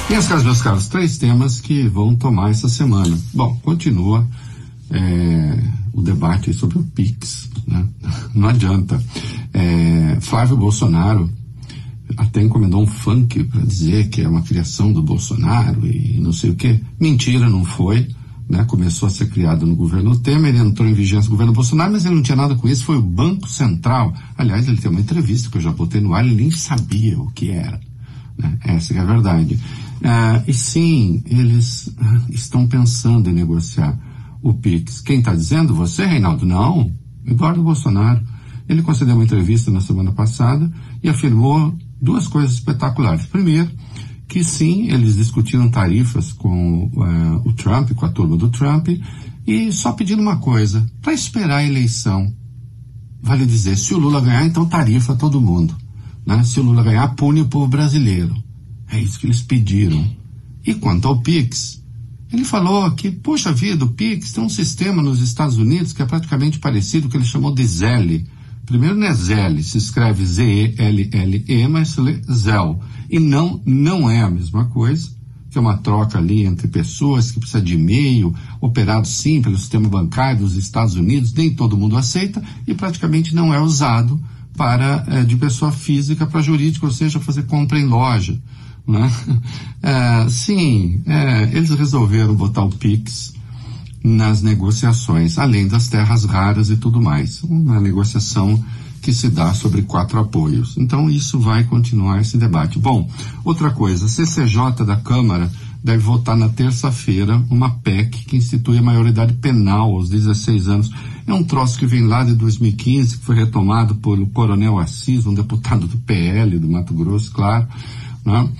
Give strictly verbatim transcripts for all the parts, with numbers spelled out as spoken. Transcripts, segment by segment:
E as caras, meus caros, três temas que vão tomar essa semana. Bom, continua é, o debate sobre o Pix, né? Não adianta. É, Flávio Bolsonaro até encomendou um funk para dizer que é uma criação do Bolsonaro e não sei o quê. Mentira, não foi. Né? Começou a ser criado no governo Temer, ele entrou em vigência no governo Bolsonaro, mas ele não tinha nada com isso, foi o Banco Central. Aliás, ele tem uma entrevista que eu já botei no ar, ele nem sabia o que era. Né? Essa que é a verdade. Ah, e sim, eles ah, estão pensando em negociar o Pix. Quem está dizendo? Você, Reinaldo? Não, Eduardo Bolsonaro. Ele concedeu uma entrevista na semana passada e afirmou duas coisas espetaculares. Primeiro, que sim, eles discutiram tarifas com uh, o Trump, com a turma do Trump, e só pedindo uma coisa, para esperar a eleição. Vale dizer, se o Lula ganhar, então tarifa todo mundo. Né? Se o Lula ganhar, pune o povo brasileiro. É isso que eles pediram. E quanto ao Pix, ele falou que, poxa vida, o Pix tem um sistema nos Estados Unidos que é praticamente parecido com o que ele chamou de Zelle. Primeiro não é Zelle, se escreve Z E L L E, mas se lê Zelle. E não, não é a mesma coisa, que é uma troca ali entre pessoas que precisa de e-mail, operado sim pelo sistema bancário dos Estados Unidos, nem todo mundo aceita, e praticamente não é usado para, é, de pessoa física para jurídica, ou seja, fazer compra em loja. Né? É, sim, é, eles resolveram botar o Pix nas negociações, além das terras raras e tudo mais. Uma negociação que se dá sobre quatro apoios. Então isso vai continuar esse debate. Bom, outra coisa, a C C J da Câmara deve votar na terça-feira uma P E C que institui a maioridade penal aos dezesseis anos. É um troço que vem lá de dois mil e quinze, que foi retomado por o Coronel Assis, um deputado do P L do Mato Grosso, claro. Né?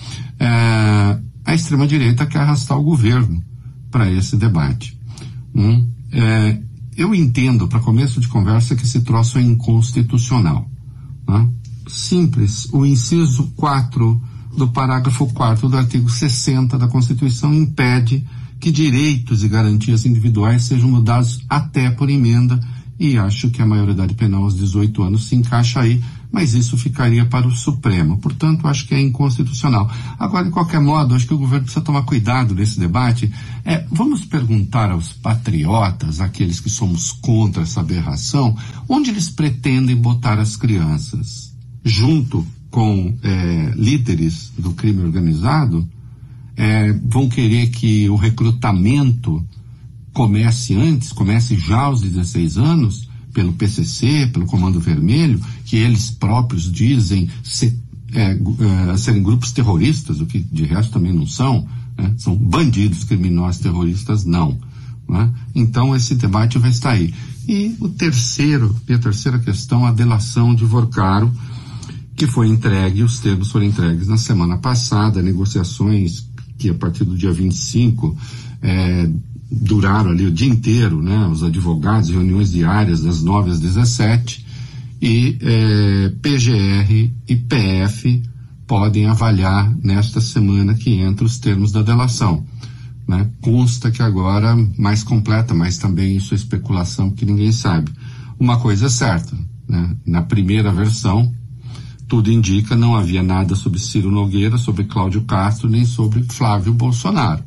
É, a extrema-direita quer arrastar o governo para esse debate. Hum, é, eu entendo, para começo de conversa, que esse troço é inconstitucional. Né? Simples, o inciso quatro do parágrafo quarto do artigo sessenta da Constituição impede que direitos e garantias individuais sejam mudados até por emenda, e acho que a maioridade penal aos dezoito anos se encaixa aí, mas isso ficaria para o Supremo. Portanto, acho que é inconstitucional. Agora, de qualquer modo, acho que o governo precisa tomar cuidado nesse debate. É, vamos perguntar aos patriotas, aqueles que somos contra essa aberração, onde eles pretendem botar as crianças? Junto com é, líderes do crime organizado? É, vão querer que o recrutamento comece antes, comece já aos dezesseis anos, pelo P C C, pelo Comando Vermelho, que eles próprios dizem ser, é, é, serem grupos terroristas, o que de resto também não são, né? São bandidos, criminosos, terroristas, não. Né? Então esse debate vai estar aí. E o terceiro, e a terceira questão, a delação de Vorcaro, que foi entregue, os termos foram entregues na semana passada, negociações que a partir do dia vinte e cinco é, duraram ali o dia inteiro, né? Os advogados, reuniões diárias das nove às dezessete, e é, P G R e P F podem avaliar nesta semana que entra os termos da delação. Né? Consta que agora mais completa, mas também isso é especulação que ninguém sabe. Uma coisa é certa, né? Na primeira versão, tudo indica, não havia nada sobre Ciro Nogueira, sobre Cláudio Castro, nem sobre Flávio Bolsonaro.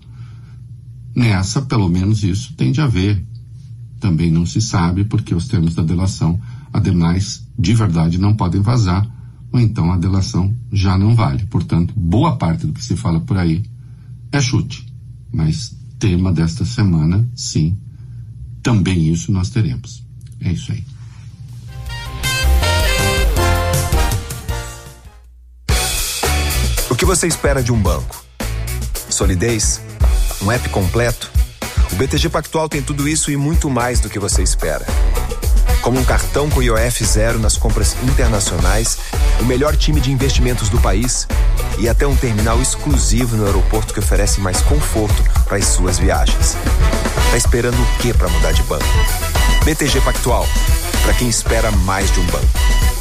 Nessa, pelo menos isso tem de haver. Também não se sabe, porque os termos da delação, ademais, de verdade, não podem vazar, ou então a delação já não vale. Portanto, boa parte do que se fala por aí é chute. Mas tema desta semana, sim, também isso nós teremos. É isso aí. O que você espera de um banco? Solidez? Um app completo? O B T G Pactual tem tudo isso e muito mais do que você espera. Como um cartão com I O F zero nas compras internacionais, o melhor time de investimentos do país e até um terminal exclusivo no aeroporto que oferece mais conforto para as suas viagens. Tá esperando o quê para mudar de banco? B T G Pactual, para quem espera mais de um banco.